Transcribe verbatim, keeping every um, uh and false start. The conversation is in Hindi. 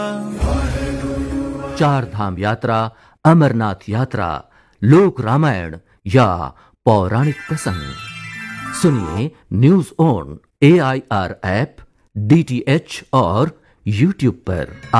चार धाम यात्रा, अमरनाथ यात्रा, लोक रामायण या पौराणिक प्रसंग सुनिए news on A I R app, D T H और यूट्यूब पर।